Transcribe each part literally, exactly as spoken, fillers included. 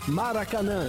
Maracanã.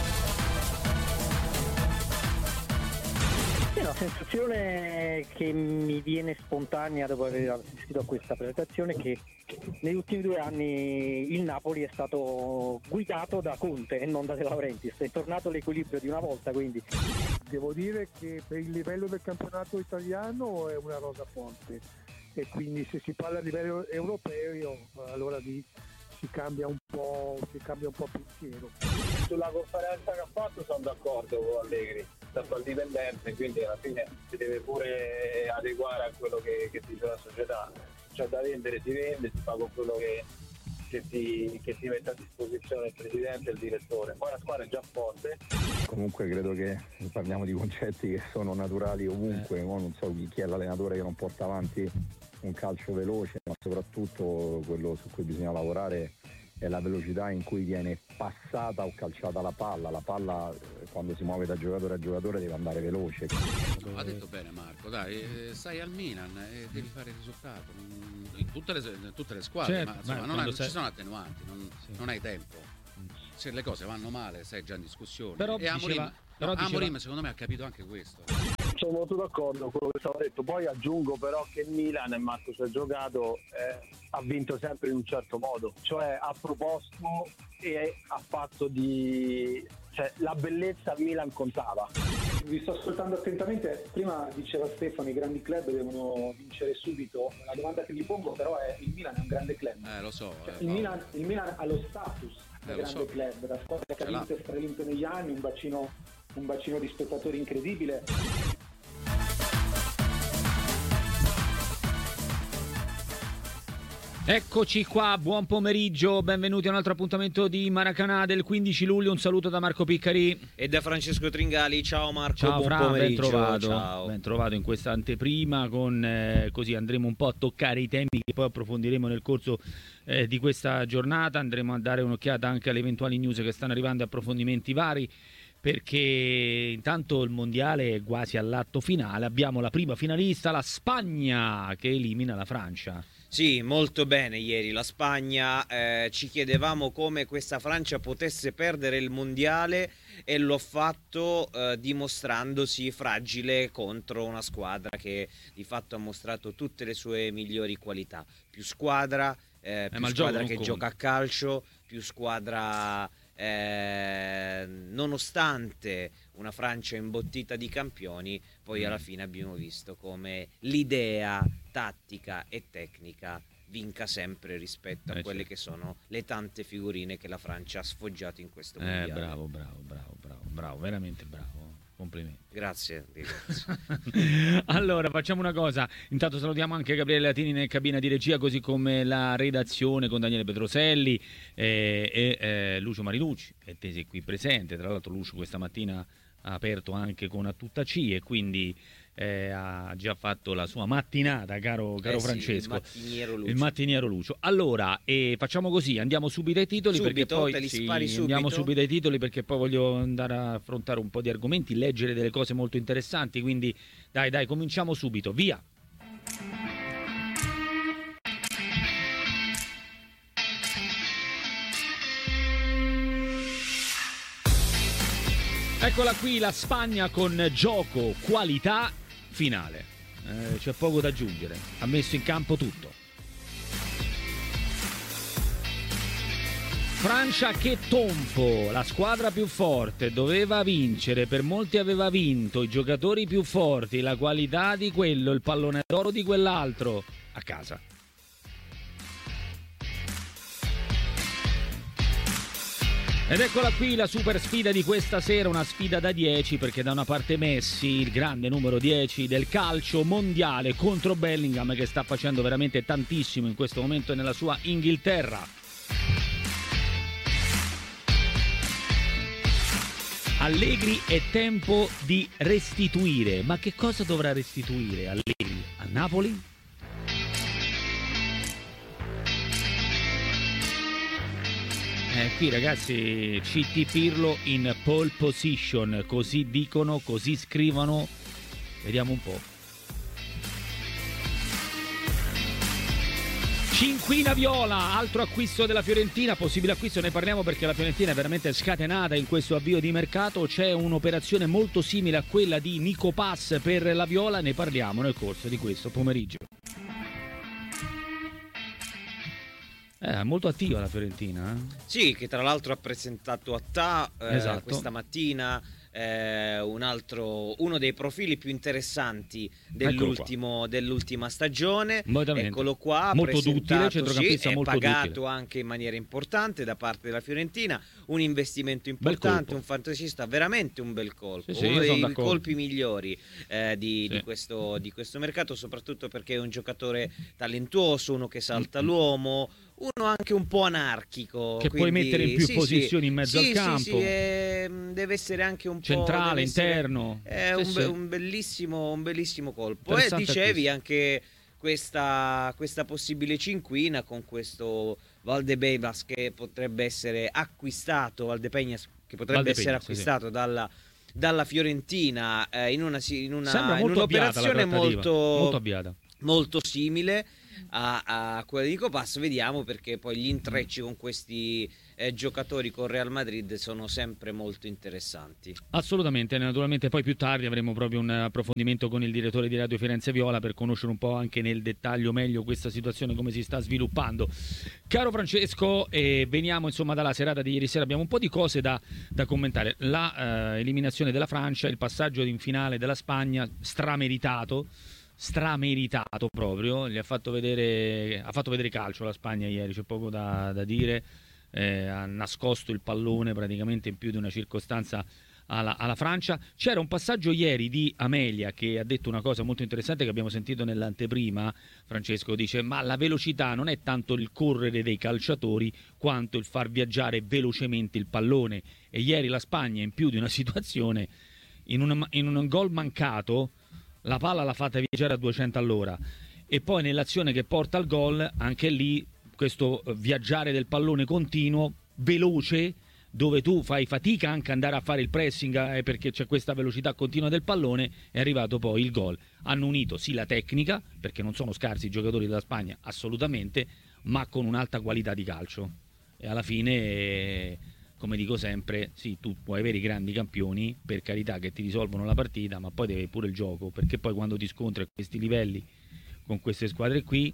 È una sensazione che mi viene spontanea dopo aver assistito a questa presentazione, che negli ultimi due anni il Napoli è stato guidato da Conte e non da De Laurentiis, è tornato l'equilibrio di una volta, quindi devo dire che per il livello del campionato italiano è una rosa forte, e quindi se si parla a livello europeo allora lì si cambia un po', si cambia un po' pensiero. Sulla conferenza che ha fatto sono d'accordo con Allegri, è stato indipendente, quindi alla fine si deve pure adeguare a quello che, che dice la società. C'è da vendere, si vende, si fa con quello che, che, si, che si mette a disposizione il presidente e il direttore. Poi la squadra è già forte. Comunque credo che parliamo di concetti che sono naturali ovunque, no? Non so chi è l'allenatore che non porta avanti un calcio veloce, ma soprattutto quello su cui bisogna lavorare è la velocità in cui viene passata o calciata la palla. La palla quando si muove da giocatore a giocatore deve andare veloce. No, ha detto bene Marco, dai, eh, stai al Milan e devi fare il risultato in tutte le, in tutte le squadre, certo, ma insomma ma non, hai, sei... ci sono attenuanti, non, sì. non hai tempo. Se le cose vanno male sei già in discussione. Però e Amorim, diceva, però no, diceva... Amorim secondo me ha capito anche questo. Sono molto d'accordo con quello che stavo detto, poi aggiungo però che il Milan, e Marco ci ha giocato, eh, ha vinto sempre in un certo modo, cioè ha proposto e ha fatto di... cioè la bellezza al Milan contava. Vi sto ascoltando attentamente, prima diceva Stefano i grandi club devono vincere subito, la domanda che vi pongo però è: il Milan è un grande club? Eh lo so. Cioè, eh, il, Milan, il Milan ha lo status di eh, grande so. club, la squadra che ha vinto e stravinto negli anni, un bacino, un bacino di spettatori incredibile. Eccoci qua, buon pomeriggio, benvenuti a un altro appuntamento di Maracanã del quindici luglio. Un saluto da Marco Piccari e da Francesco Tringali. Ciao Marco, ciao, buon Fra, pomeriggio. Ben trovato, Ciao. ben trovato in questa anteprima con eh, così andremo un po' a toccare i temi che poi approfondiremo nel corso eh, di questa giornata. Andremo a dare un'occhiata anche alle eventuali news che stanno arrivando, approfondimenti vari, perché intanto il mondiale è quasi all'atto finale. Abbiamo la prima finalista, la Spagna, che elimina la Francia. Sì, molto bene ieri la Spagna, eh, ci chiedevamo come questa Francia potesse perdere il mondiale e l'ho fatto eh, dimostrandosi fragile contro una squadra che di fatto ha mostrato tutte le sue migliori qualità. Più squadra, eh, più eh, squadra che conta. gioca a calcio, più squadra... Eh, nonostante una Francia imbottita di campioni, poi alla fine abbiamo visto come l'idea tattica e tecnica vinca sempre rispetto a eh, quelle certo. che sono le tante figurine che la Francia ha sfoggiato in questo eh, mondiale. bravo, bravo, bravo, bravo, bravo, veramente bravo. Complimenti. Grazie, grazie. Allora facciamo una cosa, intanto salutiamo anche Gabriele Latini in cabina di regia, così come la redazione con Daniele Petroselli eh, e eh, Lucio Marilucci, e te sei qui presente. Tra l'altro Lucio questa mattina ha aperto anche con A Tutta C e quindi eh, ha già fatto la sua mattinata, caro, caro eh sì, Francesco. Il mattiniero Lucio. Il mattiniero Lucio. Allora, eh, facciamo così, andiamo subito ai titoli, subito, perché poi te li sì, spari subito. andiamo subito ai titoli perché poi voglio andare a affrontare un po' di argomenti, leggere delle cose molto interessanti, quindi dai, dai, cominciamo subito, via. Eccola qui la Spagna con gioco, qualità, finale. Eh, c'è poco da aggiungere, ha messo in campo tutto. Francia che tonfo, la squadra più forte, doveva vincere, per molti aveva vinto, i giocatori più forti, la qualità di quello, il pallone d'oro di quell'altro, a casa. Ed eccola qui la super sfida di questa sera, una sfida da dieci, perché da una parte Messi, il grande numero dieci del calcio mondiale, contro Bellingham che sta facendo veramente tantissimo in questo momento nella sua Inghilterra. Allegri, è tempo di restituire. Ma che cosa dovrà restituire Allegri? A Napoli? Eh, qui ragazzi, C T Pirlo in pole position, così dicono, così scrivono, vediamo un po'. Cinquina viola, altro acquisto della Fiorentina, possibile acquisto, ne parliamo perché la Fiorentina è veramente scatenata in questo avvio di mercato. C'è un'operazione molto simile a quella di Nico Pass per la viola, ne parliamo nel corso di questo pomeriggio. È molto attiva la Fiorentina, eh? Sì, che tra l'altro ha presentato a T A eh, Esatto. questa mattina eh, un altro, uno dei profili più interessanti dell'ultimo, dell'ultima stagione. Eccolo qua, molto duttile, presentato, centrocampista sì, molto è pagato duttile. anche in maniera importante da parte della Fiorentina, un investimento importante, un fantasista, veramente un bel colpo, Sì, sì, uno io sono dei d'accordo. colpi migliori eh, di, Sì. di, questo, di questo mercato, soprattutto perché è un giocatore talentuoso, uno che salta Mm-mm. l'uomo, uno anche un po' anarchico, Che puoi quindi- mettere in più sì, posizioni sì. in mezzo Sì, al sì, campo. sì, è- deve essere anche un Centrale, po' deve essere- interno. è Sì, un, be- sì. un bellissimo un bellissimo colpo. E Interessante dicevi acquisto. anche questa, questa possibile cinquina con questo Valdebebas che potrebbe essere acquistato, Valdepeñas che potrebbe Valdepeñas, essere sì, acquistato dalla dalla Fiorentina eh, in una, in una Sembra in molto avviata la un'operazione trattativa, molto molto avviata. molto simile a, a quella di Nico Pass. Vediamo, perché poi gli intrecci con questi eh, giocatori con Real Madrid sono sempre molto interessanti. Assolutamente, naturalmente poi più tardi avremo proprio un approfondimento con il direttore di Radio Firenze Viola per conoscere un po' anche nel dettaglio meglio questa situazione, come si sta sviluppando. Caro Francesco, eh, veniamo insomma dalla serata di ieri sera, abbiamo un po' di cose da, da commentare. La eh, eliminazione della Francia, il passaggio in finale della Spagna, strameritato, strameritato proprio, gli ha fatto vedere, ha fatto vedere calcio la Spagna ieri, c'è poco da, da dire. Eh, ha nascosto il pallone praticamente in più di una circostanza alla, alla Francia. C'era un passaggio ieri di Amelia che ha detto una cosa molto interessante che abbiamo sentito nell'anteprima. Francesco dice: ma la velocità non è tanto il correre dei calciatori quanto il far viaggiare velocemente il pallone, e ieri la Spagna in più di una situazione, in, una, in un gol mancato, la palla l'ha fatta viaggiare a duecento all'ora, e poi nell'azione che porta al gol anche lì questo viaggiare del pallone continuo, veloce, dove tu fai fatica anche andare a fare il pressing eh, perché c'è questa velocità continua del pallone. È arrivato poi il gol. Hanno unito sì la tecnica, perché non sono scarsi i giocatori della Spagna, assolutamente, ma con un'alta qualità di calcio. E alla fine, eh, come dico sempre, sì, tu puoi avere i grandi campioni, per carità, che ti risolvono la partita, ma poi devi pure il gioco, perché poi quando ti scontri a questi livelli con queste squadre qui,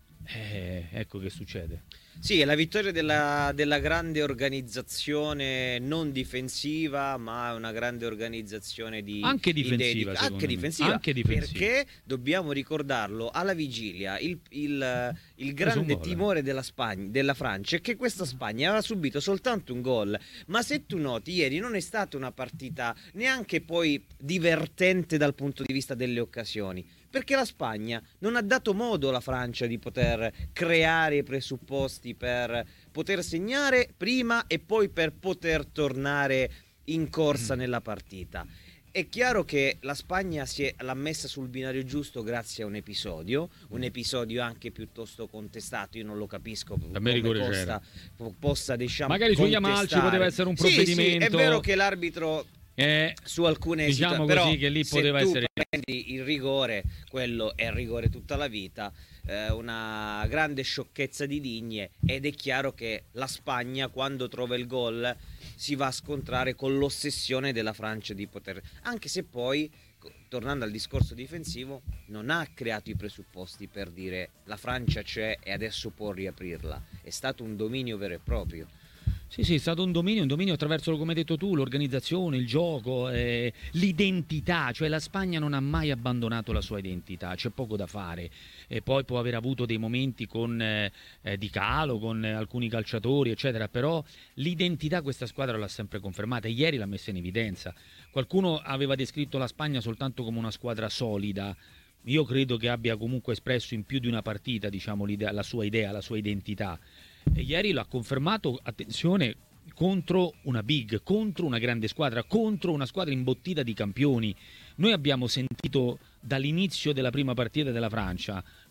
Eh, ecco che succede. Sì, è la vittoria della, della grande organizzazione non difensiva, ma una grande organizzazione di anche di difensiva, dedica- secondo anche me. difensiva, Anche difensiva. perché dobbiamo ricordarlo, alla vigilia il, il, il grande gol, eh. timore della Spagna, della Francia, è che questa Spagna aveva subito soltanto un gol. Ma se tu noti, ieri non è stata una partita neanche poi divertente dal punto di vista delle occasioni, perché la Spagna non ha dato modo alla Francia di poter creare i presupposti per poter segnare prima e poi per poter tornare in corsa nella partita. È chiaro che la Spagna si è, l'ha messa sul binario giusto grazie a un episodio, un episodio anche piuttosto contestato. Io non lo capisco Per me come rigore possa, possa diciamo, magari sugli Yamal ci contestare. poteva essere un Sì, sì, provvedimento. è vero che l'arbitro Eh, su alcune diciamo situazioni, così, però che lì se poteva tu essere prendi il rigore, quello è rigore tutta la vita. Eh, una grande sciocchezza di Digne, ed è chiaro che la Spagna, quando trova il gol, si va a scontrare con l'ossessione della Francia di poter, anche se poi, tornando al discorso difensivo, non ha creato i presupposti per dire la Francia c'è e adesso può riaprirla. È stato un dominio vero e proprio. Sì, sì, è stato un dominio, un dominio attraverso, come hai detto tu, l'organizzazione, il gioco, eh, l'identità, cioè la Spagna non ha mai abbandonato la sua identità, c'è poco da fare. E poi può aver avuto dei momenti con, eh, eh, di calo con eh, alcuni calciatori, eccetera, però l'identità questa squadra l'ha sempre confermata, e ieri l'ha messa in evidenza. Qualcuno aveva descritto la Spagna soltanto come una squadra solida. Io credo che abbia comunque espresso in più di una partita, diciamo, l'idea, la sua idea, la sua identità. E ieri l'ha confermato, attenzione, contro una big, contro una grande squadra, contro una squadra imbottita di campioni. Noi abbiamo sentito dall'inizio della prima partita della Francia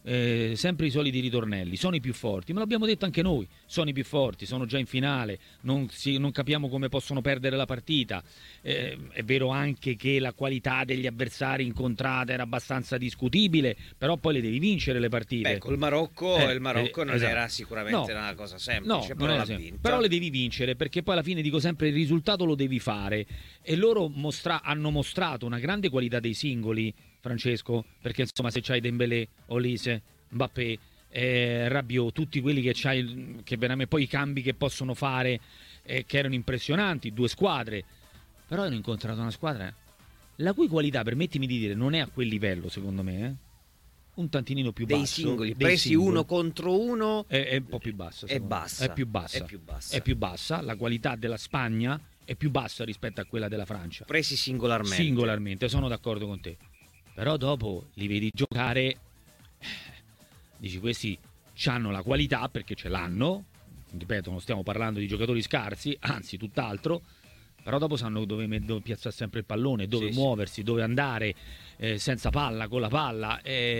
Eh, sempre i soliti ritornelli, sono i più forti, me l'abbiamo detto anche noi, sono i più forti, sono già in finale, non, si, non capiamo come possono perdere la partita. Eh, è vero anche che la qualità degli avversari incontrati era abbastanza discutibile, però poi le devi vincere le partite. Beh, col Marocco, eh, il Marocco eh, non esatto. era sicuramente no, una cosa semplice, no, però l'ha semplice. vinta. Però le devi vincere, perché poi alla fine dico sempre il risultato lo devi fare, e loro mostra- hanno mostrato una grande qualità dei singoli, Francesco, perché insomma se c'hai Dembélé, Olise, Mbappé, eh, Rabiot, tutti quelli che c'hai, che veramente poi i cambi che possono fare, eh, che erano impressionanti, due squadre, però hanno incontrato una squadra la cui qualità, permettimi di dire, non è a quel livello secondo me, eh? Un tantinino più dei basso, singoli dei presi singoli. Uno contro uno è, è un po' più bassa, è bassa, è più bassa, è più bassa, è più bassa. La qualità della Spagna è più bassa rispetto a quella della Francia, presi singolarmente. Singolarmente, sono d'accordo con te. Però dopo li vedi giocare, dici questi hanno la qualità perché ce l'hanno, ripeto, non stiamo parlando di giocatori scarsi, anzi tutt'altro, però dopo sanno dove, dove piazzare sempre il pallone, dove sì, muoversi, sì. dove andare, eh, senza palla, con la palla,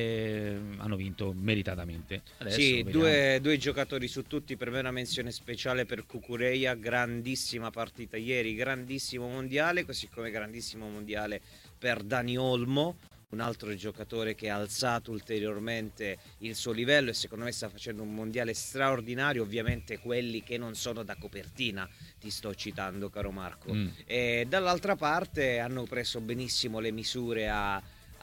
e hanno vinto meritatamente. Adesso sì, vediamo. due, due giocatori su tutti, per me una menzione speciale per Cucurella, grandissima partita ieri, grandissimo mondiale, così come grandissimo mondiale per Dani Olmo, un altro giocatore che ha alzato ulteriormente il suo livello e secondo me sta facendo un mondiale straordinario. Ovviamente quelli che non sono da copertina ti sto citando, caro Marco. Mm. E dall'altra parte hanno preso benissimo le misure a,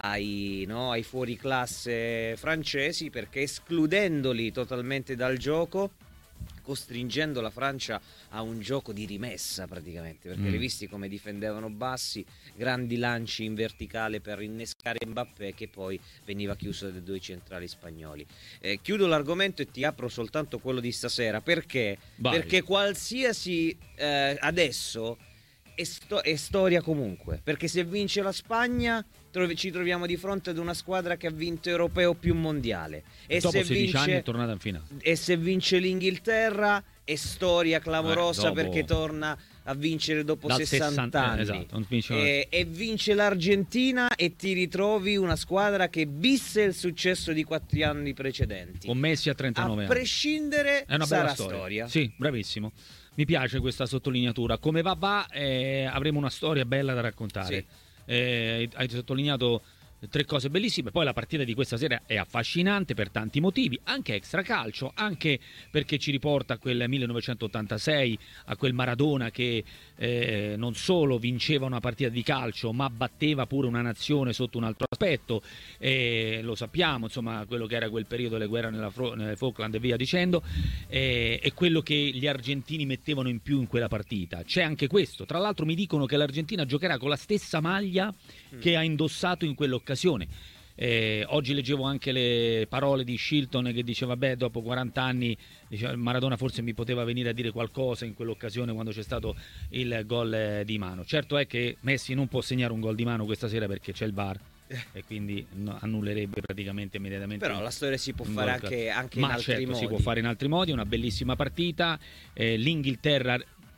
ai, no, ai fuoriclasse francesi, perché escludendoli totalmente dal gioco, costringendo la Francia a un gioco di rimessa praticamente, perché mm. hai visti come difendevano bassi, grandi lanci in verticale per innescare Mbappé, che poi veniva chiuso dai due centrali spagnoli. Eh, chiudo l'argomento e ti apro soltanto quello di stasera, perché Vai. perché qualsiasi eh, adesso è, sto- è storia comunque, perché se vince la Spagna trovi- ci troviamo di fronte ad una squadra che ha vinto europeo più mondiale, e dopo se sedici vince, anni è tornata in finale, e se vince l'Inghilterra è storia clamorosa, eh, dopo... perché torna a vincere dopo Dal sessanta, sessanta anni, esatto, non vince e, e vince l'Argentina e ti ritrovi una squadra che visse il successo di quattro anni precedenti, con Messi a trentanove a anni. prescindere È una sarà bella storia. storia. Sì, bravissimo. Mi piace questa sottolineatura. Come va va, eh, avremo una storia bella da raccontare. Sì. Eh, hai sottolineato tre cose bellissime. Poi la partita di questa sera è affascinante per tanti motivi, anche extracalcio, anche perché ci riporta a quel millenovecentottantasei, a quel Maradona che eh, non solo vinceva una partita di calcio, ma batteva pure una nazione sotto un altro aspetto. Eh, lo sappiamo, insomma, quello che era quel periodo, le guerre nella Fro- nelle Falkland e via dicendo, eh, e quello che gli argentini mettevano in più in quella partita. C'è anche questo. Tra l'altro mi dicono che l'Argentina giocherà con la stessa maglia che ha indossato in quell'occasione. Eh, oggi leggevo anche le parole di Shilton che diceva: beh, dopo quaranta anni diceva, Maradona forse mi poteva venire a dire qualcosa in quell'occasione quando c'è stato il gol di mano. Certo è che Messi non può segnare un gol di mano questa sera perché c'è il V A R e quindi no, annullerebbe praticamente immediatamente. Però la storia si può fare anche, anche Ma in altri certo, modi. si può fare in altri modi. Una bellissima partita. eh, l'Inghilterra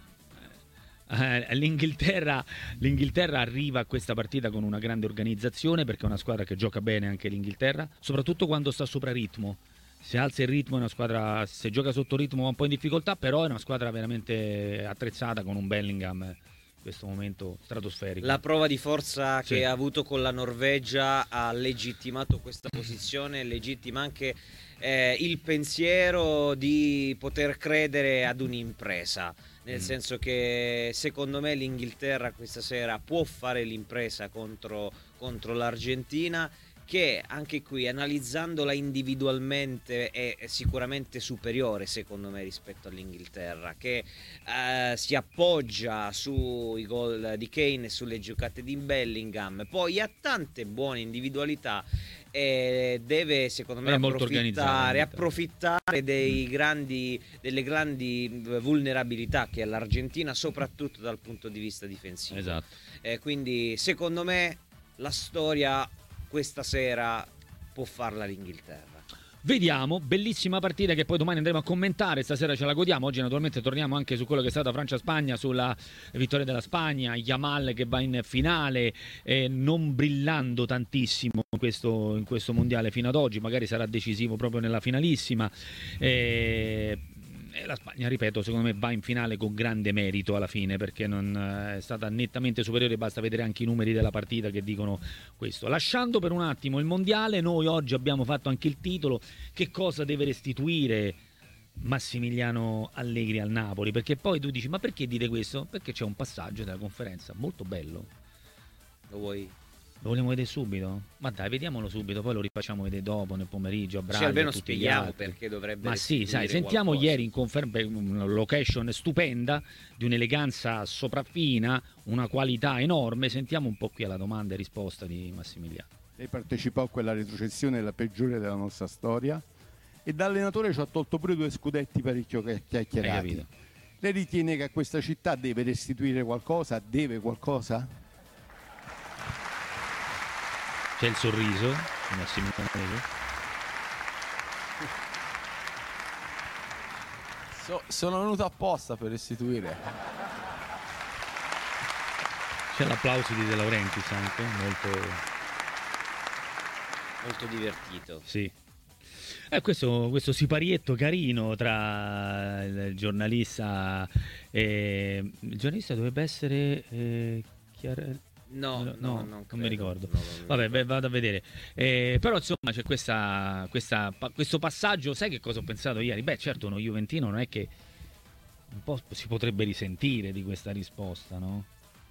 Uh, L'Inghilterra, l'Inghilterra arriva a questa partita con una grande organizzazione, perché è una squadra che gioca bene anche l'Inghilterra, soprattutto quando sta sopra ritmo. Se alza il ritmo è una squadra, se gioca sotto ritmo va un po' in difficoltà, però è una squadra veramente attrezzata, con un Bellingham in questo momento stratosferico. La prova di forza sì. che ha avuto con la Norvegia ha legittimato questa posizione, legittima anche eh, il pensiero di poter credere ad un'impresa. Nel mm. senso che secondo me l'Inghilterra questa sera può fare l'impresa contro, contro l'Argentina, che anche qui, analizzandola individualmente, è sicuramente superiore secondo me rispetto all'Inghilterra, che eh, si appoggia sui gol di Kane e sulle giocate di Bellingham, poi ha tante buone individualità e deve secondo me approfittare, approfittare dei grandi, delle grandi vulnerabilità che ha l'Argentina, soprattutto dal punto di vista difensivo. Esatto. Eh, quindi secondo me la storia questa sera può farla l'Inghilterra. Vediamo, bellissima partita che poi domani andremo a commentare, stasera ce la godiamo, oggi naturalmente torniamo anche su quello che è stata Francia-Spagna, sulla vittoria della Spagna, Yamal che va in finale, eh, non brillando tantissimo in questo, in questo mondiale fino ad oggi, magari sarà decisivo proprio nella finalissima. Eh, La Spagna, ripeto, secondo me va in finale con grande merito alla fine, perché non è stata nettamente superiore, basta vedere anche i numeri della partita che dicono questo. Lasciando per un attimo il mondiale, noi oggi abbiamo fatto anche il titolo: che cosa deve restituire Massimiliano Allegri al Napoli? Perché poi tu dici, ma perché dite questo? Perché c'è un passaggio della conferenza molto bello. Lo vuoi? Lo vogliamo vedere subito? Ma dai, vediamolo subito, poi lo rifacciamo vedere dopo, nel pomeriggio, a Braga. Sì, almeno spieghiamo perché dovrebbe. Ma sì, sai, sentiamo qualcosa. Ieri in conferenza una location stupenda, di un'eleganza sopraffina, una qualità enorme. Sentiamo un po' qui alla domanda e risposta di Massimiliano. Lei partecipò a quella retrocessione, la peggiore della nostra storia, e da allenatore ci ha tolto pure due scudetti parecchio chiacchierati. Lei ritiene che a questa città deve restituire qualcosa? Deve qualcosa? C'è il sorriso di Massimiliano Allegri. So, sono venuto apposta per restituire. C'è l'applauso di De Laurentiis anche, molto molto divertito. Sì. Eh, questo, questo siparietto carino tra il giornalista e il giornalista dovrebbe essere eh, Chiar... No, no, no, non, non mi ricordo. No, non Vabbè, ricordo. vado a vedere. Eh, però insomma c'è questa, questa, questo passaggio. Sai che cosa ho pensato ieri? Beh, certo, uno juventino non è che un po' si potrebbe risentire di questa risposta, no?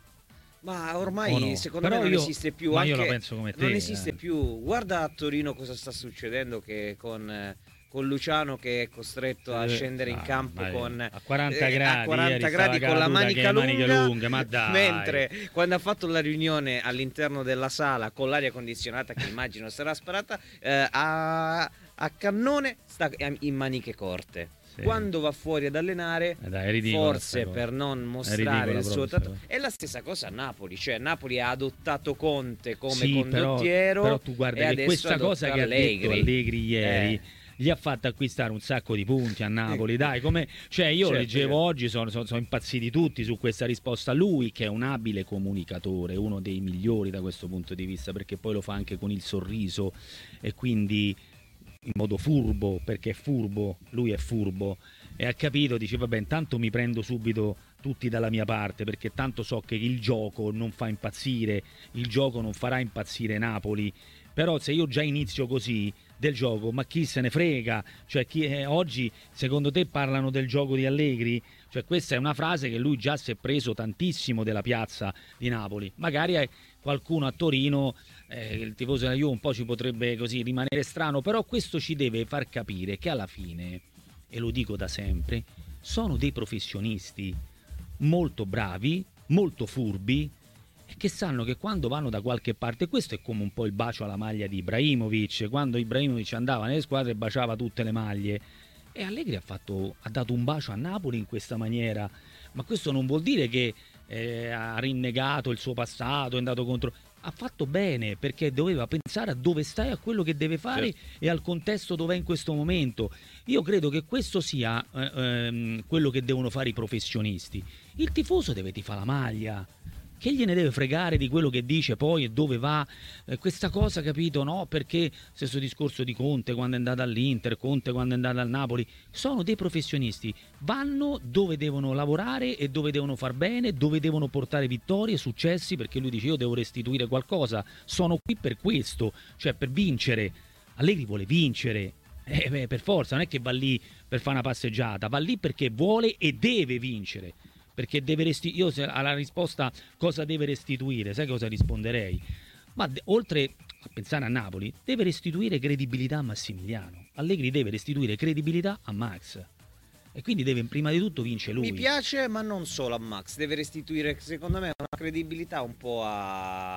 Ma ormai no? secondo Però me non io- esiste più. ma Anche, io la penso come te, non esiste eh. più. Guarda a Torino cosa sta succedendo che con, eh, con Luciano che è costretto a Eh, scendere in ah, campo ma è- con a quaranta eh, gradi, a quaranta ieri gradi stava con la caduta che manica le maniche lunga, lunghe, ma dai. mentre quando ha fatto la riunione all'interno della sala con l'aria condizionata che immagino sarà sparata eh, a, a cannone sta in maniche corte. Sì. Quando va fuori ad allenare, Eh dai, è ridicola forse sta cosa. per non È mostrare ridicola il suo proprio sta tatto, cosa. è la stessa cosa a Napoli, cioè Napoli ha adottato Conte come Sì, però, condottiero, però tu guarda e che adesso questa cosa adotta che ha detto Allegri. Allegri ieri Eh. gli ha fatto acquistare un sacco di punti a Napoli, dai, come, cioè io Certo, leggevo certo. oggi, sono, sono, sono impazziti tutti su questa risposta. Lui che è un abile comunicatore, uno dei migliori da questo punto di vista, perché poi lo fa anche con il sorriso e quindi in modo furbo, perché è furbo, lui è furbo, e ha capito, dice vabbè, intanto mi prendo subito tutti dalla mia parte, perché tanto so che il gioco non fa impazzire, il gioco non farà impazzire Napoli, però se io già inizio così del gioco, ma chi se ne frega? Cioè chi, eh, oggi secondo te parlano del gioco di Allegri? Cioè questa è una frase che lui già si è preso tantissimo della piazza di Napoli, magari è qualcuno a Torino, eh, il tifoso della Juve un po' ci potrebbe così rimanere strano, però questo ci deve far capire che alla fine, e lo dico da sempre, sono dei professionisti molto bravi, molto furbi, e che sanno che quando vanno da qualche parte, questo è come un po' il bacio alla maglia di Ibrahimovic, quando Ibrahimovic andava nelle squadre baciava tutte le maglie, e Allegri ha, fatto, ha dato un bacio a Napoli in questa maniera, ma questo non vuol dire che eh, ha rinnegato il suo passato, è andato contro... Ha fatto bene, perché doveva pensare a dove sta e a quello che deve fare, Certo. e al contesto dove è in questo momento. Io credo che questo sia eh, ehm, quello che devono fare i professionisti. Il tifoso deve tifare la maglia, che gliene deve fregare di quello che dice poi e dove va, eh, questa cosa, capito, no? Perché stesso discorso di Conte quando è andato all'Inter, Conte quando è andato al Napoli, sono dei professionisti, vanno dove devono lavorare e dove devono far bene, dove devono portare vittorie, successi, perché lui dice io devo restituire qualcosa, sono qui per questo, cioè per vincere. Allegri vuole vincere, eh, beh, per forza, non è che va lì per fare una passeggiata, va lì perché vuole e deve vincere. Perché deve restituire, io se alla risposta cosa deve restituire, sai cosa risponderei? Ma de- oltre a pensare a Napoli, deve restituire credibilità a Massimiliano. Allegri deve restituire credibilità a Max. E quindi deve prima di tutto vincere lui. Mi piace, ma non solo a Max, deve restituire secondo me una credibilità un po' a,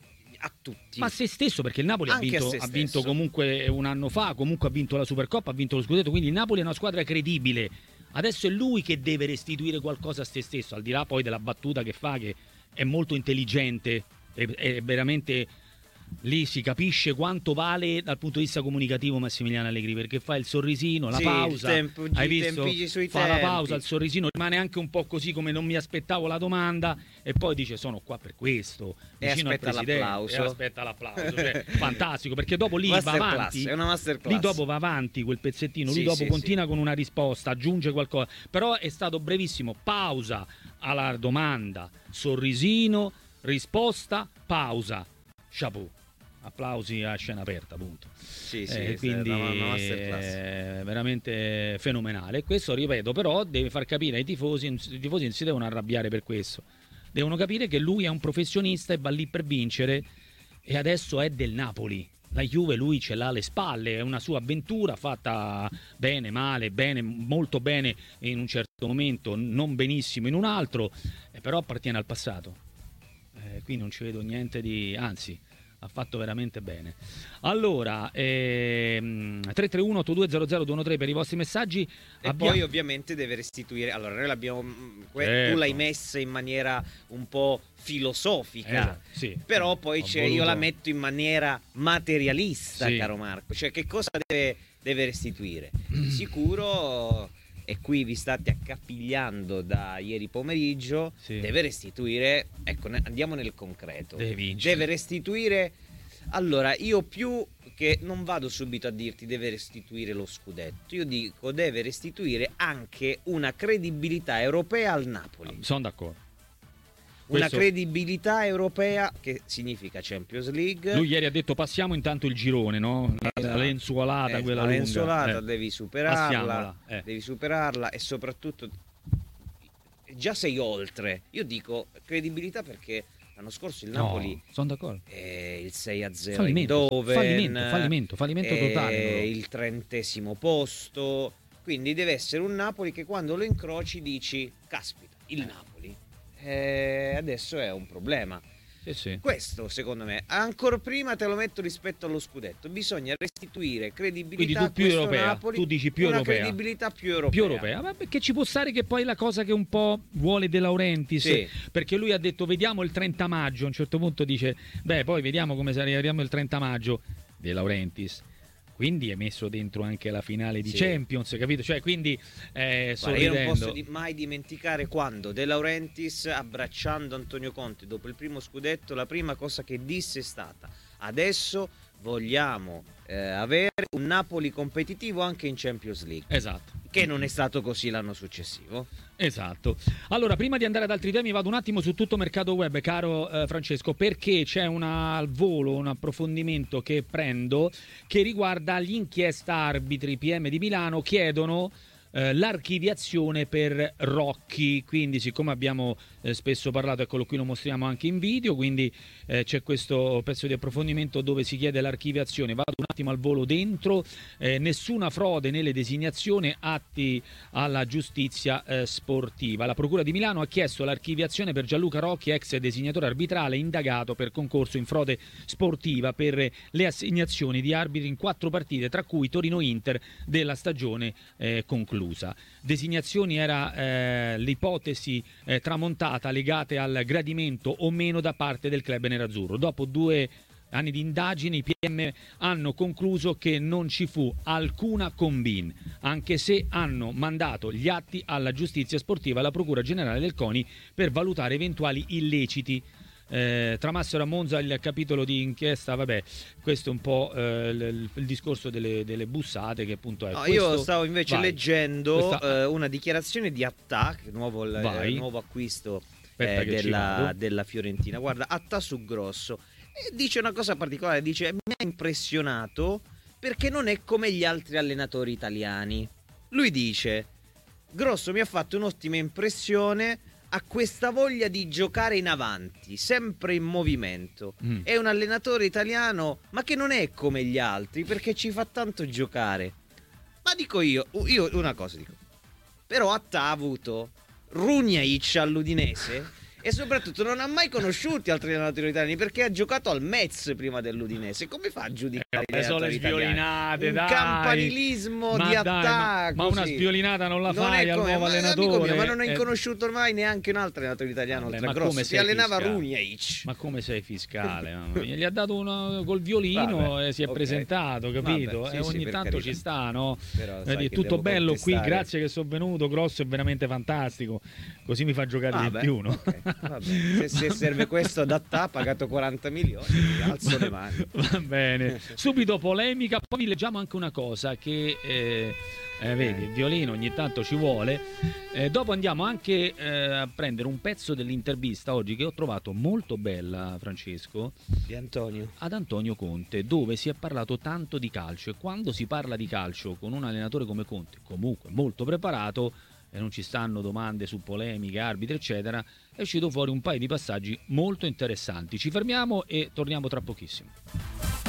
a tutti. Ma a se stesso, perché il Napoli ha Anche a vinto, se ha vinto stesso. comunque un anno fa, comunque ha vinto la Supercoppa, ha vinto lo scudetto, quindi il Napoli è una squadra credibile. Adesso è lui che deve restituire qualcosa a se stesso, al di là poi della battuta che fa, che è molto intelligente, è, è veramente lì si capisce quanto vale dal punto di vista comunicativo Massimiliano Allegri, perché fa il sorrisino, la Sì, pausa, tempo- hai i visto? tempi sui Fa la tempi. pausa, il sorrisino, rimane anche un po' così come non mi aspettavo la domanda e poi dice sono qua per questo, E vicino al aspetta presidente, l'applauso. e aspetta l'applauso, cioè, fantastico, perché dopo lì va Masterclass, avanti, è una masterclass. lì dopo va avanti quel pezzettino, lui Sì, dopo sì, continua sì. con una risposta, aggiunge qualcosa, però è stato brevissimo, pausa alla domanda, sorrisino, risposta, pausa, chapeau. Applausi a scena aperta, appunto. Sì, sì, Eh, è quindi una- una masterclass. è veramente fenomenale. Questo, ripeto, però deve far capire ai tifosi, i tifosi non si devono arrabbiare per questo. Devono capire che lui è un professionista e va lì per vincere e adesso è del Napoli. La Juve lui ce l'ha alle spalle, è una sua avventura fatta bene, male, bene, molto bene in un certo momento, non benissimo in un altro, eh, però appartiene al passato. Eh, qui non ci vedo niente di... anzi... ha fatto veramente bene. Allora, ehm, tre tre uno otto due zero zero due uno tre per i vostri messaggi. E Abbiamo- poi ovviamente deve restituire. Allora, noi l'abbiamo. que- Certo. Tu l'hai messa in maniera un po' filosofica. Esatto, sì. Però poi Ho c'è- voluto- io la metto in maniera materialista, Sì. caro Marco. Cioè, che cosa deve, deve restituire? Di sicuro. E qui vi state accapigliando da ieri pomeriggio, Sì. deve restituire, ecco, ne- andiamo nel concreto. Deve vincere. Deve restituire. Allora, io più che non vado subito a dirti deve restituire lo scudetto, io dico deve restituire anche una credibilità europea al Napoli. Sono d'accordo. Una Questo- credibilità europea che significa Champions League. Lui ieri ha detto passiamo intanto il girone, no? La, la lenzuolata, Eh, quella la lunga. lenzuolata Eh. devi superarla, Passiamola, eh. devi superarla e soprattutto già sei oltre. Io dico credibilità perché l'anno scorso il Napoli No, sono d'accordo. è il sei a zero Fallimento, Eindhoven, fallimento, fallimento, fallimento è totale, loro. il trentesimo posto, quindi deve essere un Napoli che quando lo incroci dici caspita, il Napoli eh, adesso è un problema. Sì, sì. Questo secondo me, ancora prima te lo metto rispetto allo scudetto, bisogna restituire credibilità Quindi tu a più questo europea, Napoli, tu dici più una europea. credibilità più europea. Più europea, ma perché ci può stare che poi la cosa che un po' vuole De Laurentiis, Sì. perché lui ha detto vediamo il trenta maggio, a un certo punto dice beh poi vediamo come se arriviamo il trenta maggio, De Laurentiis. Quindi è messo dentro anche la finale di Sì. Champions, capito? Cioè, quindi eh, Guarda, io non sorridendo. posso di- mai dimenticare quando De Laurentiis, abbracciando Antonio Conte dopo il primo scudetto, la prima cosa che disse è stata: adesso vogliamo eh, avere un Napoli competitivo anche in Champions League. Esatto. Che non è stato così l'anno successivo. Esatto. Allora, prima di andare ad altri temi, vado un attimo su tutto mercato web, caro eh, Francesco, perché c'è una, al volo un approfondimento che prendo che riguarda l'inchiesta arbitri. P M di Milano chiedono eh, l'archiviazione per Rocchi, quindi siccome abbiamo eh, spesso parlato, eccolo qui, lo mostriamo anche in video, quindi eh, c'è questo pezzo di approfondimento dove si chiede l'archiviazione. Vado un attimo al volo dentro, eh, nessuna frode nelle designazioni, atti alla giustizia eh, sportiva. La Procura di Milano ha chiesto l'archiviazione per Gianluca Rocchi, ex designatore arbitrale indagato per concorso in frode sportiva per le assegnazioni di arbitri in quattro partite, tra cui Torino-Inter della stagione eh, conclusa. Designazioni era eh, l'ipotesi eh, tramontata legate al gradimento o meno da parte del club nerazzurro. Dopo due anni di indagini, i P M hanno concluso che non ci fu alcuna combin, anche se hanno mandato gli atti alla giustizia sportiva e alla Procura Generale del CONI per valutare eventuali illeciti. Eh, tramassero a Monza il capitolo di inchiesta, vabbè, questo è un po' eh, il, il discorso delle, delle bussate che appunto è. No, questo... io stavo invece Vai. leggendo Questa- eh, una dichiarazione di Attà, il nuovo, il, Vai. il nuovo acquisto Aspetta eh, che ci della, vado. della Fiorentina. Guarda, Attà su Grosso. E dice una cosa particolare, dice mi ha impressionato perché non è come gli altri allenatori italiani. Lui dice Grosso mi ha fatto un'ottima impressione, ha questa voglia di giocare in avanti, sempre in movimento. Mm. È un allenatore italiano, ma che non è come gli altri perché ci fa tanto giocare. Ma dico io, io una cosa dico. Però Attà ha avuto Runjaic all'Udinese e soprattutto non ha mai conosciuto altri allenatori italiani, perché ha giocato al Metz prima dell'Udinese. Come fa a giudicare eh, sono le sviolinate, un dai. campanilismo ma di dai, attacco? Ma, ma una sviolinata non la non fai al come, nuovo ma, allenatore? mio, ma non hai eh, conosciuto mai neanche un altro allenatore italiano vabbè, oltre ma Grosso. come Si sei allenava fiscale? Runiaic. Ma come sei fiscale? Mamma mia. Gli ha dato uno col violino Vabbè, e si è okay. presentato, capito? Vabbè, sì, e sì, ogni per tanto carità. ci sta, no? Però sai Vedi, è che tutto devo bello qui, contestare. grazie che sono venuto. Grosso è veramente fantastico. Così mi fa giocare Vabbè, di più, no? okay, vabbè. Se, se serve questo ad Attà, ha pagato quaranta milioni, alzo le mani. Va bene. Subito polemica, poi vi leggiamo anche una cosa che eh, eh, vedi, il violino ogni tanto ci vuole. Eh, dopo andiamo anche eh, a prendere un pezzo dell'intervista oggi che ho trovato molto bella, Francesco, Di Antonio. ad Antonio Conte, dove si è parlato tanto di calcio, e quando si parla di calcio con un allenatore come Conte, comunque molto preparato, e non ci stanno domande su polemiche, arbitri eccetera, è uscito fuori un paio di passaggi molto interessanti. Ci fermiamo e torniamo tra pochissimo.